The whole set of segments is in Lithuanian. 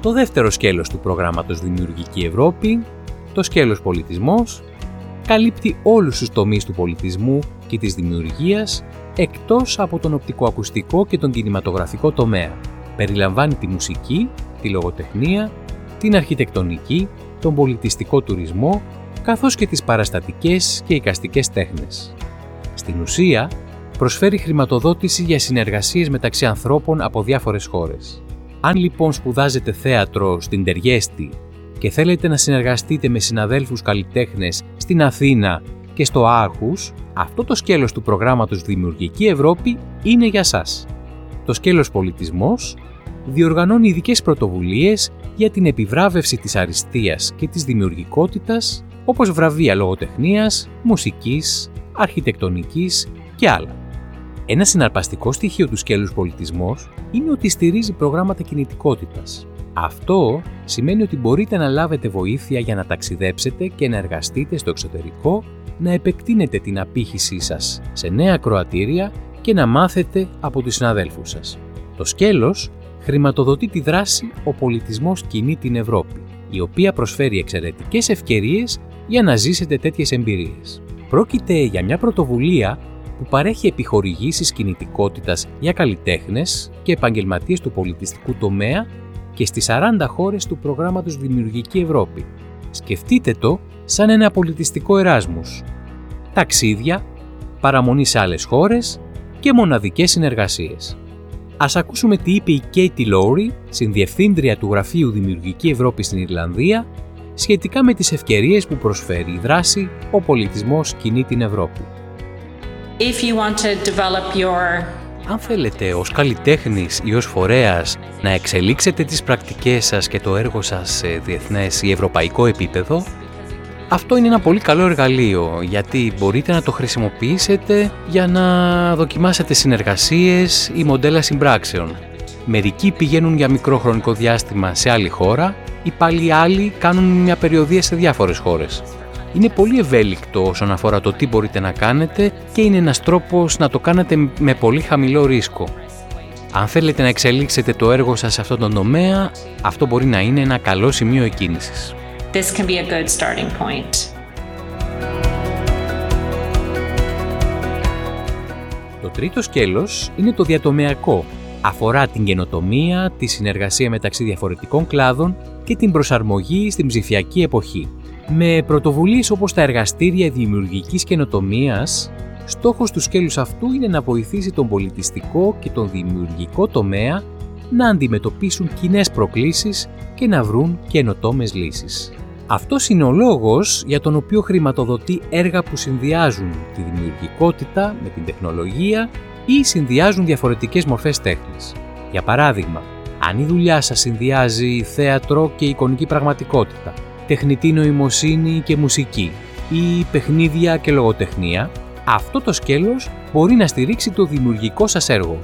Το δεύτερο σκέλος του προγράμματος Δημιουργική Ευρώπη, το σκέλος πολιτισμός, καλύπτει όλους τους τομείς του πολιτισμού και της δημιουργίας εκτός από τον οπτικοακουστικό και τον κινηματογραφικό τομέα. Περιλαμβάνει τη μουσική, τη λογοτεχνία, την αρχιτεκτονική, τον πολιτιστικό τουρισμό, καθώς και τις παραστατικές και εικαστικές τέχνες. Στην ουσία, προσφέρει χρηματοδότηση για συνεργασίες μεταξύ ανθρώπων από διάφορες χώρες. Αν λοιπόν σπουδάζετε θέατρο στην Τεργέστη και θέλετε να συνεργαστείτε με συναδέλφους καλλιτέχνες στην Αθήνα και στο Άρχους, αυτό το σκέλος του προγράμματος Δημιουργική Ευρώπη είναι για σας. Το σκέλος πολιτισμός διοργανώνει ειδικές πρωτοβουλίες για την επιβράβευση της αριστείας και της δημιουργικότητας, όπως βραβεία λογοτεχνίας, μουσικής, αρχιτεκτονικής και άλλα. Ένα συναρπαστικό στοιχείο του σκέλους πολιτισμός είναι ότι στηρίζει προγράμματα κινητικότητας. Αυτό σημαίνει ότι μπορείτε να λάβετε βοήθεια για να ταξιδέψετε και να εργαστείτε στο εξωτερικό, να επεκτείνετε την απήχησή σας σε νέα ακροατήρια και να μάθετε από τους συναδέλφους σας. Το σκέλος χρηματοδοτεί τη δράση «Ο πολιτισμός κινεί την Ευρώπη», η οποία προσφέρει εξαιρετικές ευκαιρίες για να ζήσετε τέτοιες εμπειρίες. Πρόκειται για μια πρωτοβουλία που παρέχει επιχορηγήσεις κινητικότητας για καλλιτέχνες και επαγγελματίες του πολιτιστικού τομέα και στις 40 χώρες του προγράμματος Δημιουργική Ευρώπη. Σκεφτείτε το σαν ένα πολιτιστικό εράσμους. Ταξίδια, παραμονή σε άλλες χώρες και μοναδικές συνεργασίες. Ας ακούσουμε τι είπε η Katie Lowry, συνδιευθύντρια του Γραφείου Δημιουργική Ευρώπη στην Ιρλανδία, σχετικά με τις ευκαιρίες που προσφέρει η δράση «Ο πολιτισμός κινεί την Ευρώπη». If you want to develop your... Αν θέλετε ως καλλιτέχνης ή ως φορέας να εξελίξετε τις πρακτικές σας και το έργο σας σε διεθνές ή ευρωπαϊκό επίπεδο, αυτό είναι ένα πολύ καλό εργαλείο, γιατί μπορείτε να το χρησιμοποιήσετε για να δοκιμάσετε συνεργασίες ή μοντέλα συμπράξεων. Μερικοί πηγαίνουν για μικρό χρονικό διάστημα σε άλλη χώρα ή πάλι άλλοι κάνουν μια περιοδεία σε διάφορες χώρες. Είναι πολύ ευέλικτο όσον αφορά το τι μπορείτε να κάνετε και είναι ένας τρόπος να το κάνετε με πολύ χαμηλό ρίσκο. Αν θέλετε να εξελίξετε το έργο σας σε αυτόν τον τομέα, αυτό μπορεί να είναι ένα καλό σημείο εκκίνησης. This can be a good starting point. Το τρίτο σκέλος είναι το διατομεακό. Αφορά την καινοτομία, τη συνεργασία μεταξύ διαφορετικών κλάδων και την προσαρμογή στην ψηφιακή εποχή. Με πρωτοβουλίες όπως τα εργαστήρια δημιουργικής καινοτομίας, στόχος του σκέλους αυτού είναι να βοηθήσει τον πολιτιστικό και τον δημιουργικό τομέα να αντιμετωπίσουν κοινές προκλήσεις και να βρουν καινοτόμες λύσεις. Αυτός είναι ο λόγος για τον οποίο χρηματοδοτεί έργα που συνδυάζουν τη δημιουργικότητα με την τεχνολογία ή συνδυάζουν διαφορετικές μορφές τέχνης. Για παράδειγμα, αν η δουλειά σας συνδυάζει θέατρο και εικονική πραγματικότητα, τεχνητή νοημοσύνη και μουσική ή παιχνίδια και λογοτεχνία, αυτό το σκέλος μπορεί να στηρίξει το δημιουργικό σας έργο.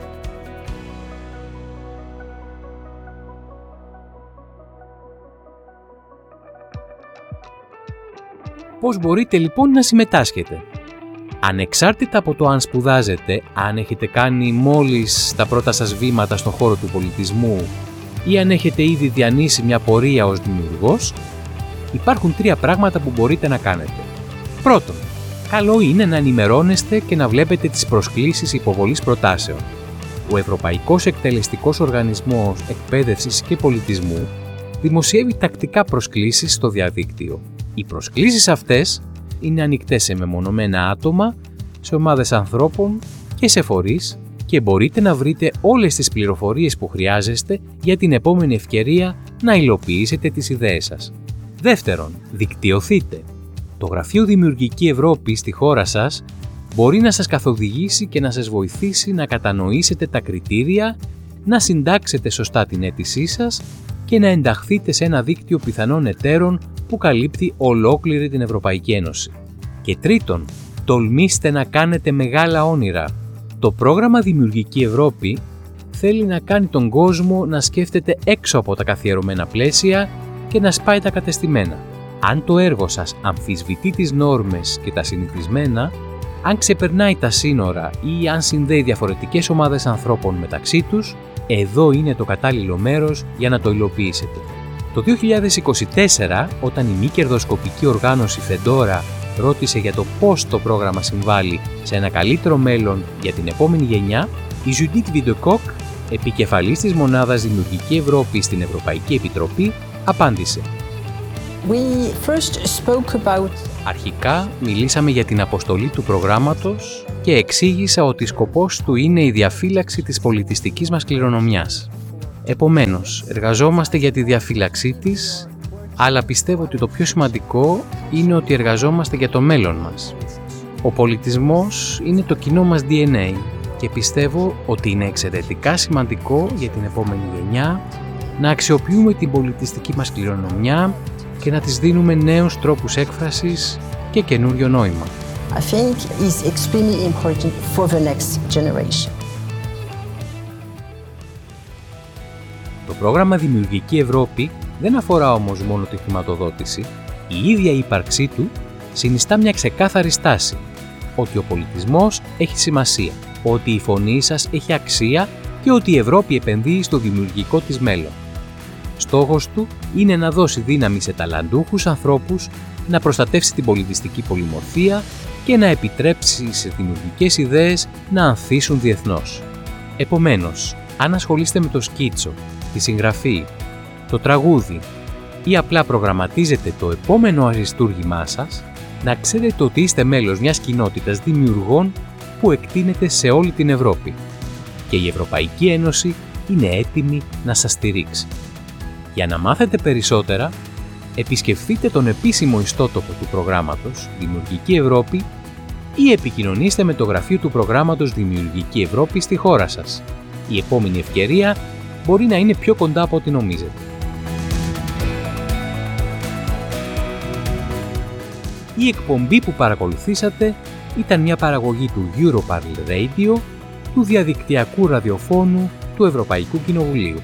Πώς μπορείτε λοιπόν να συμμετάσχετε? Ανεξάρτητα από το αν σπουδάζετε, αν έχετε κάνει μόλις τα πρώτα σας βήματα στον χώρο του πολιτισμού ή αν έχετε ήδη διανύσει μια πορεία ως δημιουργός, υπάρχουν 3 πράγματα που μπορείτε να κάνετε. Πρώτον, καλό είναι να ενημερώνεστε και να βλέπετε τις προσκλήσεις υποβολής προτάσεων. Ο Ευρωπαϊκός Εκτελεστικός Οργανισμός Εκπαίδευσης και Πολιτισμού δημοσιεύει τακτικά προσκλήσεις στο διαδίκτυο. Οι προσκλήσεις αυτές είναι ανοιχτές σε μεμονωμένα άτομα, σε ομάδες ανθρώπων και σε φορείς και μπορείτε να βρείτε όλες τις πληροφορίες που χρειάζεστε για την επόμενη ευκαιρία να υλοποιήσετε τις ιδέες σας. Δεύτερον, δικτυωθείτε. Το Γραφείο Δημιουργική Ευρώπη στη χώρα σας μπορεί να σας καθοδηγήσει και να σας βοηθήσει να κατανοήσετε τα κριτήρια, να συντάξετε σωστά την αίτησή σας και να ενταχθείτε σε ένα δίκτυο πιθανών εταίρων που καλύπτει ολόκληρη την Ευρωπαϊκή Ένωση. Και τρίτον, τολμήστε να κάνετε μεγάλα όνειρα. Το πρόγραμμα Δημιουργική Ευρώπη θέλει να κάνει τον κόσμο να σκέφτεται έξω από τα καθιερωμένα πλαίσια και να σπάει τα κατεστημένα. Αν το έργο σας αμφισβητεί τις νόρμες και τα συνηθισμένα, αν ξεπερνάει τα σύνορα ή αν συνδέει διαφορετικές ομάδες ανθρώπων μεταξύ τους, εδώ είναι το κατάλληλο μέρος για να το υλοποιήσετε. Το 2024, όταν η μη κερδοσκοπική οργάνωση Fedora ρώτησε για το πώς το πρόγραμμα συμβάλλει σε ένα καλύτερο μέλλον για την επόμενη γενιά, η Judith Videcoq, επικεφαλής της Μονάδας Δημιουργική Ευρώπη στην Ευρωπαϊκή Επιτροπή, απάντησε. Αρχικά μιλήσαμε για την αποστολή του προγράμματος και εξήγησα ότι σκοπός του είναι η διαφύλαξη της πολιτιστικής μας κληρονομιάς. Επομένως, εργαζόμαστε για τη διαφύλαξή της, αλλά πιστεύω ότι το πιο σημαντικό είναι ότι εργαζόμαστε για το μέλλον μας. Ο πολιτισμός είναι το κοινό μας DNA και πιστεύω ότι είναι εξαιρετικά σημαντικό για την επόμενη γενιά να αξιοποιούμε την πολιτιστική μας κληρονομιά και να της δίνουμε νέους τρόπους έκφρασης και καινούριο νόημα. I think is extremely important for the next generation. Το πρόγραμμα Δημιουργική Ευρώπη δεν αφορά όμως μόνο τη χρηματοδότηση. Η ίδια η ύπαρξή του συνιστά μια ξεκάθαρη στάση, ότι ο πολιτισμός έχει σημασία, ότι η φωνή σας έχει αξία και ότι η Ευρώπη επενδύει στο δημιουργικό της μέλλον. Στόχος του είναι να δώσει δύναμη σε ταλαντούχους ανθρώπους, να προστατεύσει την πολιτιστική πολυμορφία και να επιτρέψει σε δημιουργικές ιδέες να ανθίσουν διεθνώς. Επομένως, αν ασχολείστε με το σκίτσο, τη συγγραφή, το τραγούδι ή απλά προγραμματίζετε το επόμενο αριστούργημά σας, να ξέρετε ότι είστε μέλος μιας κοινότητας δημιουργών που εκτείνεται σε όλη την Ευρώπη και η Ευρωπαϊκή Ένωση είναι έτοιμη να σας στηρίξει. Για να μάθετε περισσότερα, επισκεφτείτε τον επίσημο ιστότοπο του προγράμματος Δημιουργική Ευρώπη ή επικοινωνήστε με το γραφείο του προγράμματος Δημιουργική Ευρώπη στη χώρα σας. Η επόμενη ευκαιρία μπορεί να είναι πιο κοντά από ό,τι νομίζετε. Η εκπομπή που παρακολουθήσατε ήταν μια παραγωγή του Europarl Radio, του διαδικτυακού ραδιοφώνου του Ευρωπαϊκού Κοινοβουλίου.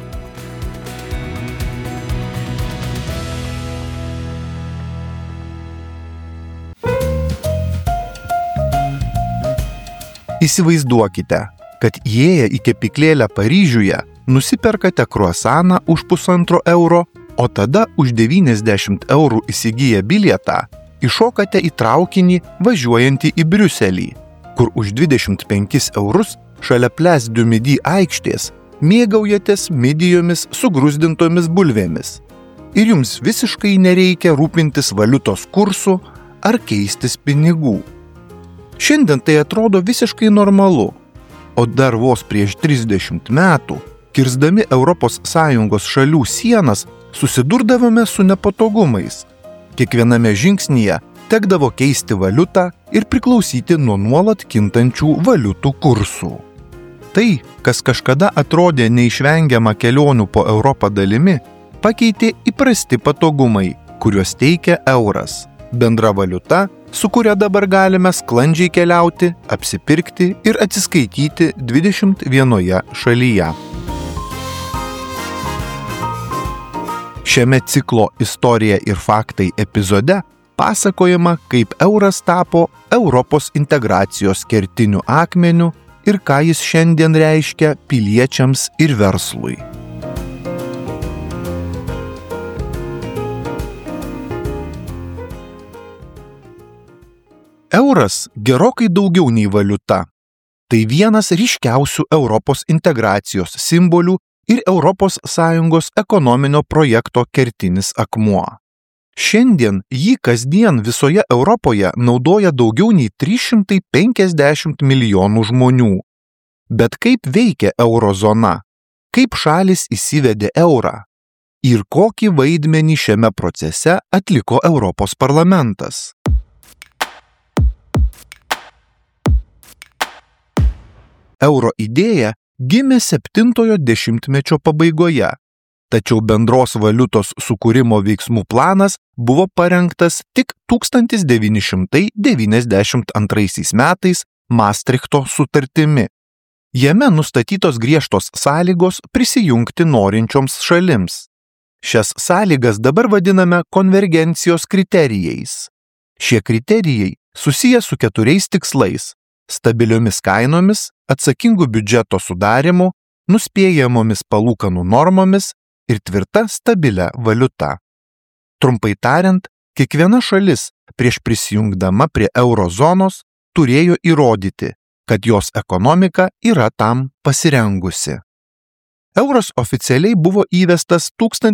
Įsivaizduokite, kad įėję į kepyklėlę Paryžiuje nusiperkate kruasaną už €1,5, o tada už 90 eurų įsigiję bilietą įšokate į traukinį važiuojantį į Briuselį, kur už 25 eurus šalia Place du Midi aikštės mėgaujatės midijomis su grūzdintomis bulvėmis. Ir jums visiškai nereikia rūpintis valiutos kursu ar keistis pinigų. Šiandien tai atrodo visiškai normalu, o dar vos prieš 30 metų, kirsdami ES šalių sienas, susidurdavome su nepatogumais. Kiekviename žingsnyje tekdavo keisti valiutą ir priklausyti nuo nuolat kintančių valiutų kursų. Tai, kas kažkada atrodė neišvengiama kelionių po Europą dalimi, pakeitė įprasti patogumai, kuriuos teikia euras. Bendra valiuta, su kuria dabar galime sklandžiai keliauti, apsipirkti ir atsiskaityti 21 šalyje. Šiame ciklo Istorija ir faktai epizode pasakojama, kaip euras tapo Europos integracijos kertiniu akmeniu ir ką jis šiandien reiškia piliečiams ir verslui. Euras gerokai daugiau nei valiuta. Tai vienas ryškiausių Europos integracijos simbolių ir ES ekonominio projekto kertinis akmuo. Šiandien jį kasdien visoje Europoje naudoja daugiau nei 350 milijonų žmonių. Bet kaip veikia eurozona? Kaip šalis įsivedė eurą? Ir kokį vaidmenį šiame procese atliko Europos parlamentas? Euro idėja gimė 7-ojo dešimtmečio pabaigoje, tačiau bendros valiutos sukūrimo veiksmų planas buvo parengtas tik 1992 metais Maastrichto sutartimi. Jame nustatytos griežtos sąlygos prisijungti norinčioms šalims. Šias sąlygas dabar vadiname konvergencijos kriterijais. Šie kriterijai susiję su 4 tikslais: stabiliomis kainomis, atsakingu biudžeto sudarymu, nuspėjamomis palūkanų normomis ir tvirta stabilia valiuta. Trumpai tariant, kiekviena šalis prieš prisijungdama prie eurozonos turėjo įrodyti, kad jos ekonomika yra tam pasirengusi. Euras oficialiai buvo įvestas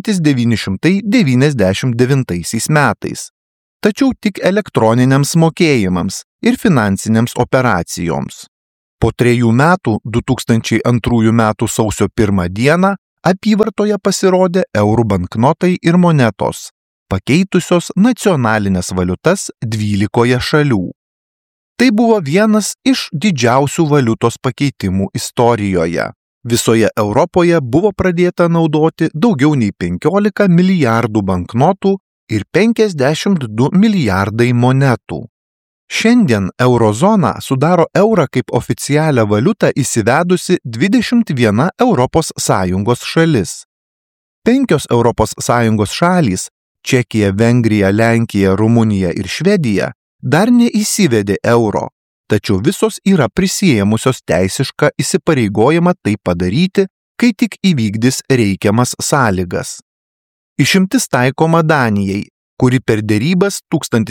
1999 metais, tačiau tik elektroniniams mokėjimams ir finansinėms operacijoms. Po 3 metų, 2002 metų sausio 1 dieną, apyvartoje pasirodė eurų banknotai ir monetos, pakeitusios nacionalinės valiutas 12 šalių. Tai buvo vienas iš didžiausių valiutos pakeitimų istorijoje. Visoje Europoje buvo pradėta naudoti daugiau nei 15 milijardų banknotų ir 52 milijardai monetų. Šiandien eurozona sudaro eurą kaip oficialią valiutą įsivedusi 21 ES šalis. 5 ES šalys – Čekija, Vengrija, Lenkija, Rumunija ir Švedija – dar neįsivedė euro, tačiau visos yra prisiėmusios teisišką įsipareigojimą tai padaryti, kai tik įvykdys reikiamas sąlygas. Išimtis taikoma Danijai, kuri per derybas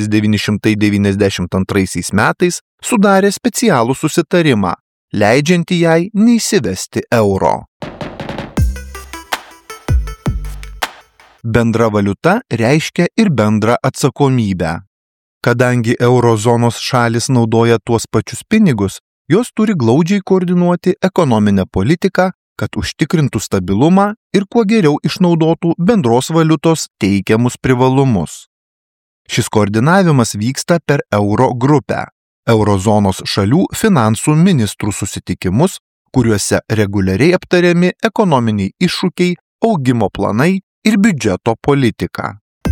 1992 metais sudarė specialų susitarimą, leidžiantį jai neįsivesti euro. Bendra valiuta reiškia ir bendrą atsakomybę. Kadangi eurozonos šalis naudoja tuos pačius pinigus, jos turi glaudžiai koordinuoti ekonominę politiką, kad užtikrintų stabilumą ir kuo geriau išnaudotų bendros valiutos teikiamus privalumus. Šis koordinavimas vyksta per euro grupę, eurozonos šalių finansų ministrų susitikimus, kuriuose reguliariai aptariami ekonominiai iššūkiai, augimo planai ir biudžeto politika.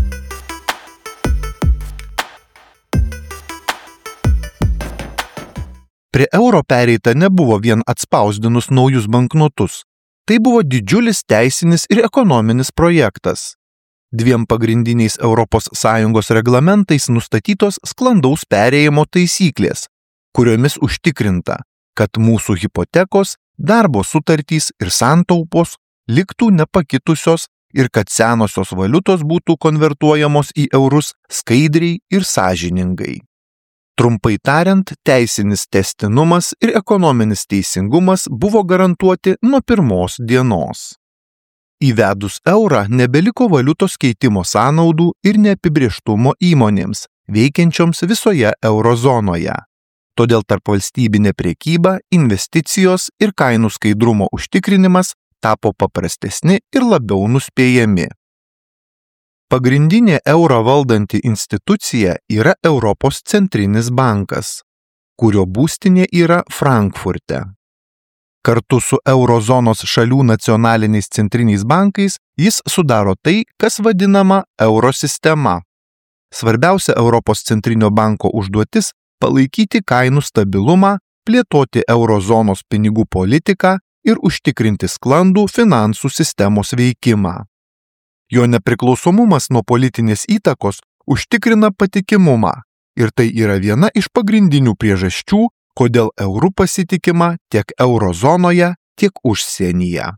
Prie euro pereita nebuvo vien atspausdinus naujus banknotus. Tai buvo didžiulis teisinis ir ekonominis projektas. 2 pagrindiniais ES reglamentais nustatytos sklandaus perėjimo taisyklės, kuriomis užtikrinta, kad mūsų hipotekos, darbo sutartys ir santaupos liktų nepakitusios ir kad senosios valiutos būtų konvertuojamos į eurus skaidriai ir sąžiningai. Trumpai tariant, teisinis tęstinumas ir ekonominis teisingumas buvo garantuoti nuo pirmos dienos. Įvedus eurą nebeliko valiutos keitimo sąnaudų ir neapibrėžtumo įmonėms, veikiančioms visoje eurozonoje. Todėl tarpvalstybinė prekyba, investicijos ir kainų skaidrumo užtikrinimas tapo paprastesni ir labiau nuspėjami. Pagrindinė eurą valdanti institucija yra Europos centrinis bankas, kurio būstinė yra Frankfurte. Kartu su eurozonos šalių nacionaliniais centriniais bankais jis sudaro tai, kas vadinama euro sistema. Svarbiausia Europos centrinio banko užduotis – palaikyti kainų stabilumą, plėtoti eurozonos pinigų politiką ir užtikrinti sklandų finansų sistemos veikimą. Jo nepriklausomumas nuo politinės įtakos užtikrina patikimumą ir tai yra viena iš pagrindinių priežasčių, kodėl eurų pasitikima tiek eurozonoje, tiek užsienyje.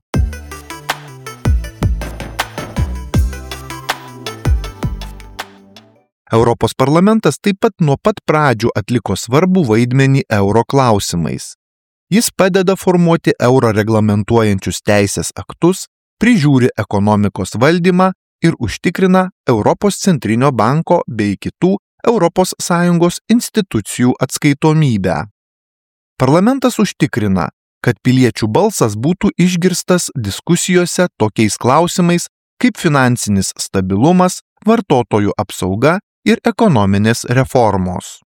Europos parlamentas taip pat nuo pat pradžių atliko svarbų vaidmenį euro klausimais. Jis padeda formuoti eurą reglamentuojančius teisės aktus, prižiūri ekonomikos valdymą ir užtikrina Europos centrinio banko bei kitų ES institucijų atskaitomybę. Parlamentas užtikrina, kad piliečių balsas būtų išgirstas diskusijose tokiais klausimais kaip finansinis stabilumas, vartotojų apsauga ir ekonominės reformos.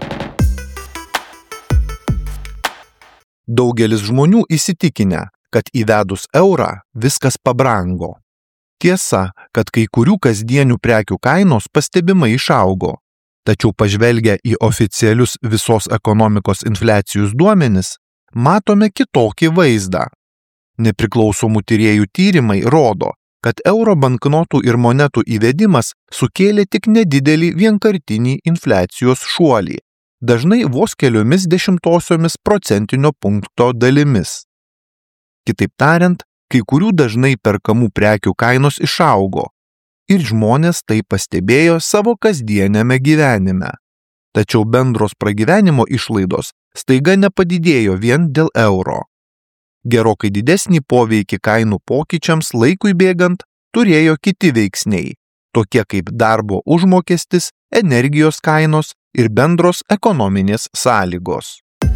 Daugelis žmonių įsitikinę, kad įvedus eurą viskas pabrango. Tiesa, kad kai kurių kasdienių prekių kainos pastebimai išaugo, tačiau pažvelgę į oficialius visos ekonomikos infliacijos duomenis, matome kitokį vaizdą. Nepriklausomų tyrėjų tyrimai rodo, kad euro banknotų ir monetų įvedimas sukėlė tik nedidelį vienkartinį infliacijos šuolį, dažnai vos keliomis 0,1% dalimis. Kitaip tariant, kai kurių dažnai perkamų prekių kainos išaugo ir žmonės tai pastebėjo savo kasdieniame gyvenime. Tačiau bendros pragyvenimo išlaidos staiga nepadidėjo vien dėl euro. Gerokai didesnį poveikį kainų pokyčiams laikui bėgant turėjo kiti veiksniai, tokie kaip darbo užmokestis, energijos kainos ir bendros ekonominės sąlygos.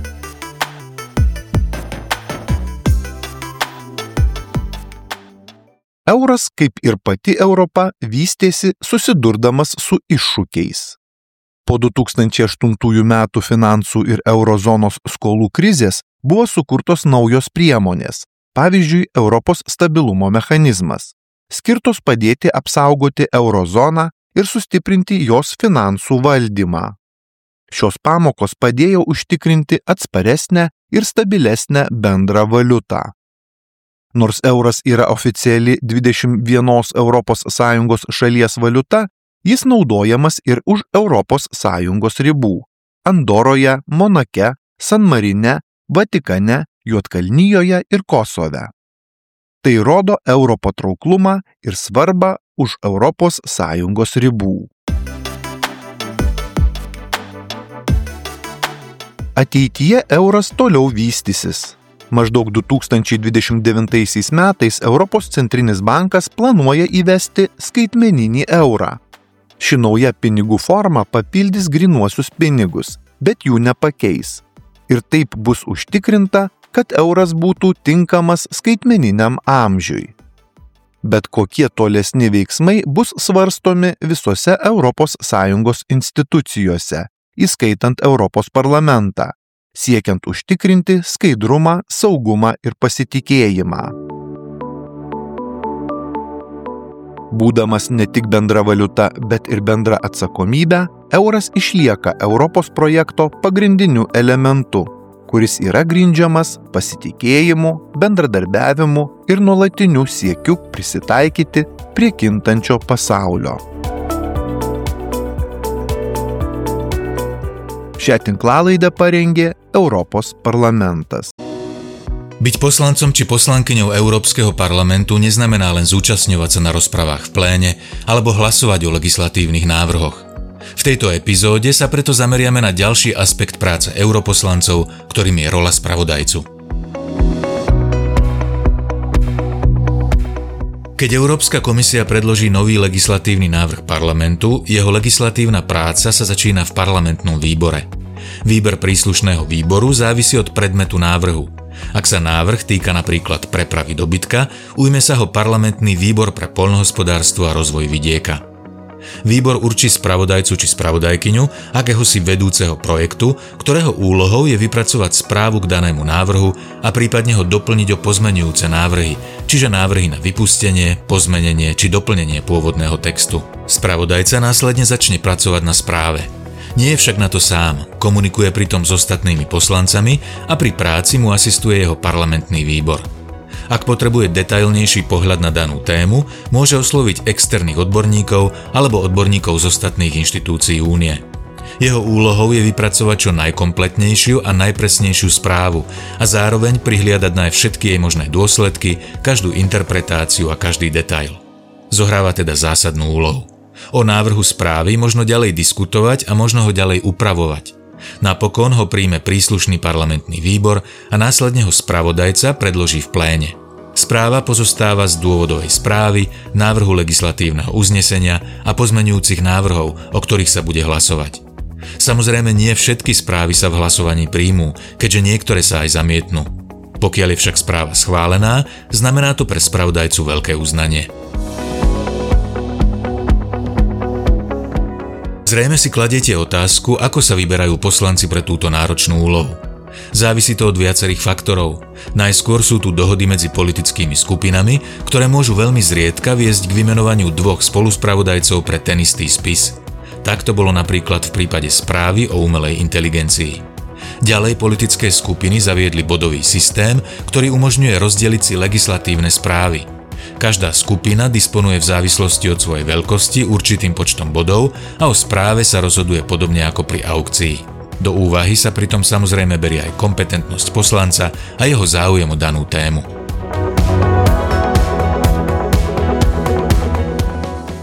Euras, kaip ir pati Europa, vystėsi susidurdamas su iššūkiais. Po 2008 metų finansų ir eurozonos skolų krizės buvo sukurtos naujos priemonės, pavyzdžiui, Europos stabilumo mechanizmas, skirtos padėti apsaugoti eurozoną ir sustiprinti jos finansų valdymą. Šios pamokos padėjo užtikrinti atsparesnę ir stabilesnę bendrą valiutą. Nors euras yra oficiali 21 ES šalies valiuta, jis naudojamas ir už ES ribų – Andoroje, Monake, San Marine, Vatikane, Juodkalnijoje ir Kosove. Tai rodo euro patrauklumą ir svarbą už ES ribų. Ateityje euras toliau vystysis. Maždaug 2029 metais Europos centrinis bankas planuoja įvesti skaitmeninį eurą. Ši nauja pinigų forma papildys grynuosius pinigus, bet jų nepakeis. Ir taip bus užtikrinta, kad euras būtų tinkamas skaitmeniniam amžiui. Bet kokie tolesni veiksmai bus svarstomi visose ES institucijose, įskaitant Europos parlamentą, siekiant užtikrinti skaidrumą, saugumą ir pasitikėjimą. Būdamas ne tik bendra valiuta, bet ir bendra atsakomybė, euras išlieka Europos projekto pagrindiniu elementu, kuris yra grindžiamas pasitikėjimu, bendradarbiavimu ir nuolatiniu siekiu prisitaikyti prie kintančio pasaulio. Šią tinklalaidę parengė Europos parlamentas. Byť poslancom či poslankyňou Európskeho parlamentu neznamená len zúčastňovať sa na rozpravách v pléne alebo hlasovať o legislatívnych návrhoch. V tejto epizóde sa preto zameriame na ďalší aspekt práce europoslancov, ktorým je rola spravodajcu. Keď Európska komisia predloží nový legislatívny návrh parlamentu, jeho legislatívna práca sa začína v parlamentnom výbore. Výber príslušného výboru závisí od predmetu návrhu. Ak sa návrh týka napríklad prepravy dobytka, ujme sa ho parlamentný výbor pre poľnohospodárstvo a rozvoj vidieka. Výbor určí spravodajcu či spravodajkyňu, akéhosi vedúceho projektu, ktorého úlohou je vypracovať správu k danému návrhu a prípadne ho doplniť o pozmeňujúce návrhy, čiže návrhy na vypustenie, pozmenenie či doplnenie pôvodného textu. Spravodajca následne začne pracovať na správe. Nie je však na to sám, komunikuje pritom s ostatnými poslancami a pri práci mu asistuje jeho parlamentný výbor. Ak potrebuje detailnejší pohľad na danú tému, môže osloviť externých odborníkov alebo odborníkov z ostatných inštitúcií únie. Jeho úlohou je vypracovať čo najkompletnejšiu a najpresnejšiu správu a zároveň prihliadať na všetky jej možné dôsledky, každú interpretáciu a každý detail. Zohráva teda zásadnú úlohu. O návrhu správy možno ďalej diskutovať a možno ho ďalej upravovať. Napokon ho príjme príslušný parlamentný výbor a následne ho spravodajca predloží v pléne. Správa pozostáva z dôvodovej správy, návrhu legislatívneho uznesenia a pozmeňujúcich návrhov, o ktorých sa bude hlasovať. Samozrejme, nie všetky správy sa v hlasovaní príjmú, keďže niektoré sa aj zamietnú. Pokiaľ je však správa schválená, znamená to pre spravodajcu veľké uznanie. Zrejme si kladiete otázku, ako sa vyberajú poslanci pre túto náročnú úlohu. Závisí to od viacerých faktorov. Najskôr sú tu dohody medzi politickými skupinami, ktoré môžu veľmi zriedka viesť k vymenovaniu dvoch spoluspravodajcov pre ten istý spis. Tak to bolo napríklad v prípade správy o umelej inteligencii. Ďalej politické skupiny zaviedli bodový systém, ktorý umožňuje rozdeliť si legislatívne správy. Každá skupina disponuje v závislosti od svojej veľkosti určitým počtom bodov a o správe sa rozhoduje podobne ako pri aukcii. Do úvahy sa pritom samozrejme berie aj kompetentnosť poslanca a jeho záujem o danú tému.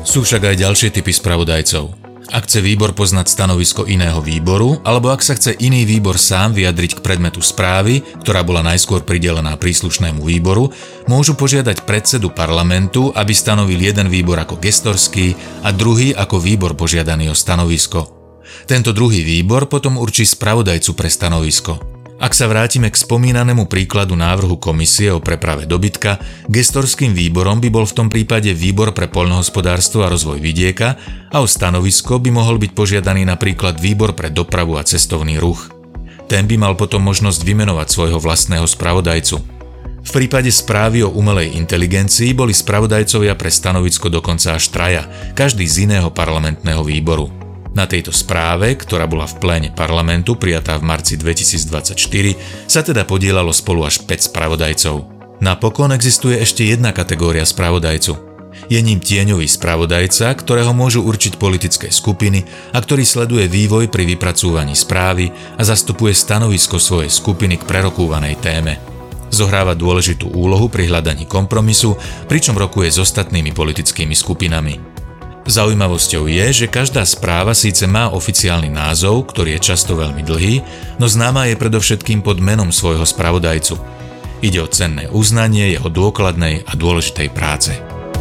Sú však aj ďalšie typy spravodajcov. Ak chce výbor poznať stanovisko iného výboru, alebo ak sa chce iný výbor sám vyjadriť k predmetu správy, ktorá bola najskôr pridelená príslušnému výboru, môžu požiadať predsedu parlamentu, aby stanovil jeden výbor ako gestorský a druhý ako výbor požiadaný o stanovisko. Tento druhý výbor potom určí spravodajcu pre stanovisko. Ak sa vrátime k spomínanému príkladu návrhu komisie o preprave dobytka, gestorským výborom by bol v tom prípade výbor pre poľnohospodárstvo a rozvoj vidieka a o stanovisko by mohol byť požiadaný napríklad výbor pre dopravu a cestovný ruch. Ten by mal potom možnosť vymenovať svojho vlastného spravodajcu. V prípade správy o umelej inteligencii boli spravodajcovia pre stanovisko dokonca až traja, každý z iného parlamentného výboru. Na tejto správe, ktorá bola v pléne parlamentu prijatá v marci 2024, sa teda podielalo spolu až 5 spravodajcov. Napokon existuje ešte jedna kategória spravodajcu. Je ním tieňový spravodajca, ktorého môžu určiť politické skupiny a ktorý sleduje vývoj pri vypracúvaní správy a zastupuje stanovisko svojej skupiny k prerokúvanej téme. Zohráva dôležitú úlohu pri hľadaní kompromisu, pričom rokuje s ostatnými politickými skupinami. Zaujímavosťou je, že každá správa síce má oficiálny názov, ktorý je často veľmi dlhý, no známa je predovšetkým pod menom svojho spravodajcu. Ide o cenné uznanie jeho dôkladnej a dôležitej práce.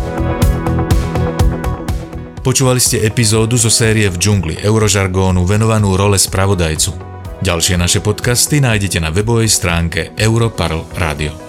Počúvali ste epizódu zo série V džungli eurožargónu venovanú role spravodajcu. Ďalšie naše podcasty nájdete na webovej stránke Europarl Radio.